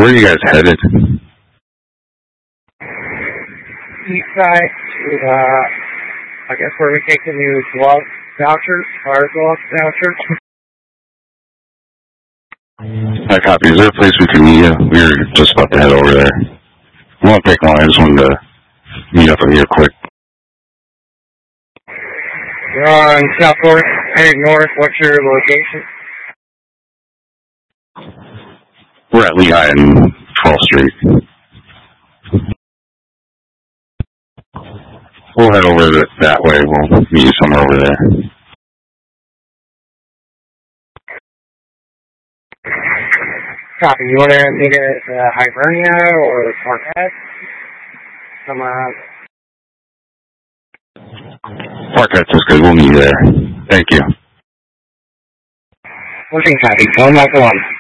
Where are you guys headed? East side to, I guess where we take the new glove vouchers, fire glove vouchers. I copy. Is there a place we can meet you? We were just about to head over there. It won't take long. I just wanted to meet up with you quick. You're on South North, heading north. What's your location? We're at Lehigh and 12th Street. We'll head over that way. We'll meet you somewhere over there. Copy. You want to meet at Hibernia or Parkett? Somewhere else. Parkett is good. We'll meet you there. Thank you. Working copy. Phone back on.